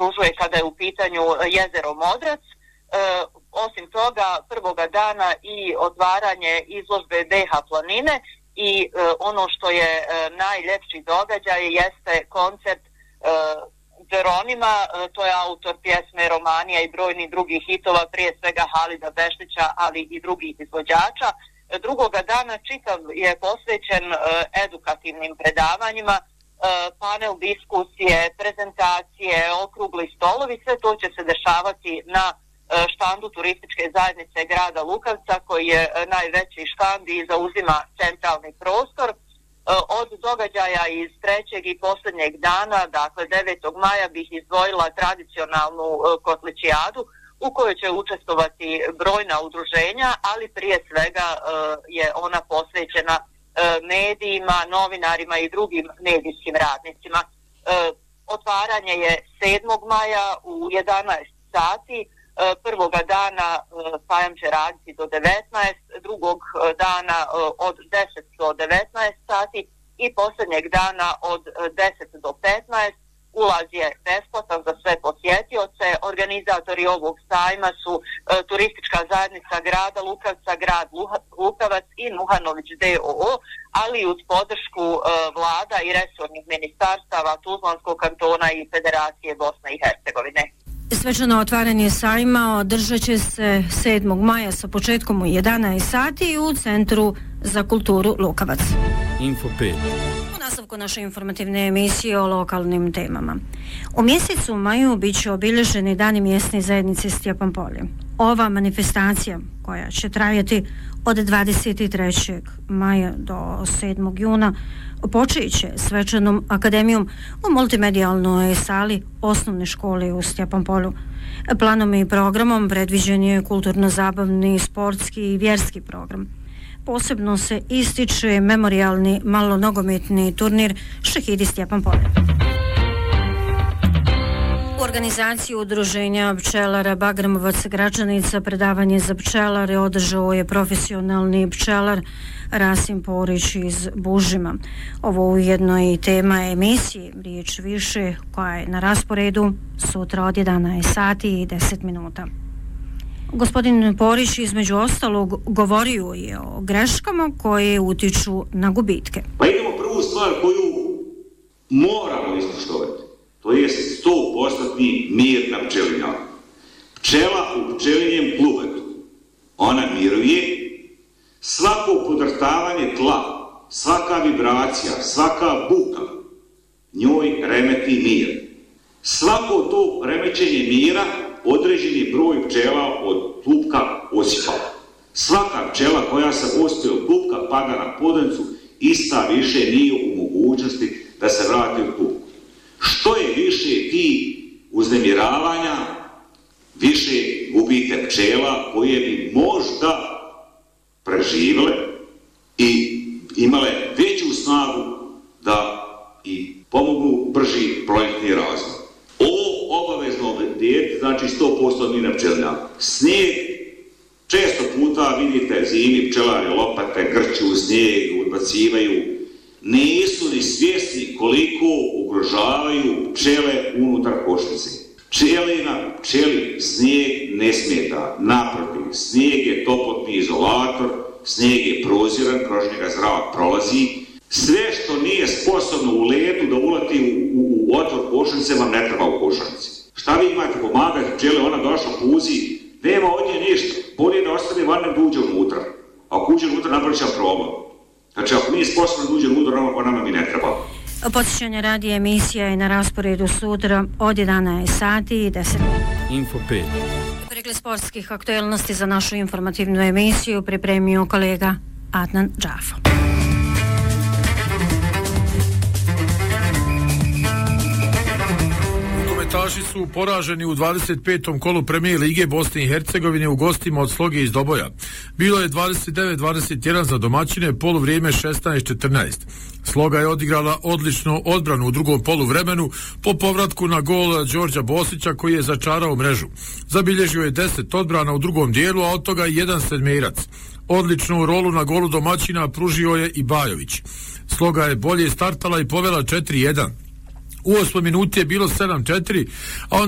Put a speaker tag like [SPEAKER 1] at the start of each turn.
[SPEAKER 1] okružuje kada je u pitanju jezero Modrac. Osim toga, prvoga dana i otvaranje izložbe BiH planine i ono što je najljepši događaj jeste koncert Geronima, to je autor pjesme Romanija i brojnih drugih hitova, prije svega Halida Beštića, ali i drugih izvođača. Drugoga dana čitav je posvećen edukativnim predavanjima, panel diskusije, prezentacije, okrugli stolovi, sve to će se dešavati na štandu turističke zajednice grada Lukavca, koji je najveći štand i zauzima centralni prostor. Od događaja iz trećeg i posljednjeg dana, dakle 9. maja, bih izdvojila tradicionalnu kotličijadu u kojoj će učestvovati brojna udruženja, ali prije svega je ona posvećena medijima, novinarima i drugim medijskim radnicima. Otvaranje je 7. maja u 11 sati. Prvoga dana sajam će raditi do 19, drugog dana od 10 do 19 sati i posljednjeg dana od 10 do 15. Ulaz je besplatan za sve posjetioce. Organizatori ovog sajma su turistička zajednica grada Lukavca, grad Lukavac i Nuhanović d.o.o., ali uz podršku vlada i resornih ministarstava Tuzlanskog kantona i Federacije Bosne i Hercegovine.
[SPEAKER 2] Svečano otvaranje sajma održat će se 7. maja sa početkom u 11 sati u Centru za kulturu Lukavac.
[SPEAKER 3] Info 5.
[SPEAKER 2] U nastavku naše informativne emisije o lokalnim temama. U mjesecu maju bit će obilježeni dani mjesne zajednice Stjepan Polje. Ova manifestacija, koja će trajati od 23. maja do 7. juna, počet će svečanom akademijom u multimedijalnoj sali osnovne škole u Stjepan Polju. Planom i programom predviđen je kulturno-zabavni, sportski i vjerski program. Posebno se ističe memorijalni malonogometni turnir Šehidi Stjepan Polje. U organizaciji udruženja pčelara Bagramovac Gračanica predavanje za pčelare održao je profesionalni pčelar Rasim Porić iz Bužima. Ovo ujedno je i tema emisije Riječ više, koja je na rasporedu sutra od 11 sati i 10 minuta. Gospodin Porić između ostalog govorio je o greškama koje utiču na gubitke.
[SPEAKER 4] Pa idemo prvu stvar koju moramo ispoštovati. To je 100% mir na pčelinjaku. Pčela u pčelinjem klubetu, ona miruje. Svako podrhtavanje tla, svaka vibracija, svaka buka njoj remeti mir. Svako to remećenje mira određeni broj pčela od klupka osipa. Svaka pčela koja se ostaje od klupka pada na podencu, ista više nije u mogućnosti da se vrati u klupku. Što je više ti uznemiravanja, više gubite pčela koje bi možda preživele i imale veću snagu da i pomognu brži projektni razvoj. Ovo obavezno dijete, znači 100% mir na pčelinjaku. Snijeg, često puta vidite zimi pčelari lopate, grču u snijeg, odbacivaju. Nisu ni svjesni koliko ugrožavaju pčele unutar košnice. Pčeli snijeg ne smeta, naprotiv, snijeg je toplotni izolator, snijeg je proziran, kroz njega zrak prolazi. Sve što nije sposobno u letu da uleti u otvor košnice vam ne treba u košnici. Šta vi imate pomagati pčele, ona došla puzi, nema od nje ništa, bolje da ostane van da uđe unutra. Ako uđe unutra napravit će problem. Znači, ako nije sposobno da uđe unutra, on nama mi ne treba.
[SPEAKER 2] Podsjećanje radi emisija je na rasporedu sutra od 11 sati i 10 minuta.
[SPEAKER 3] Info 5.
[SPEAKER 2] Pregled sportskih aktualnosti za našu informativnu emisiju pripremio kolega Adnan Džafo.
[SPEAKER 5] Nogometaši su poraženi u 25. kolu Premijer Lige Bosne i Hercegovine u gostima od Sloge iz Doboja. Bilo je 29-21 za domaćine, poluvrijeme 16-14. Sloga je odigrala odličnu odbranu u drugom poluvremenu po povratku na gol Đorđa Bosića koji je začarao mrežu. Zabilježio je 10 odbrana u drugom dijelu, a od toga i jedan sedmerac. Odličnu rolu na golu domaćina pružio je i Bajović. Sloga je bolje startala i povela 4-1. U 8 minuti je bilo 7-4, a onda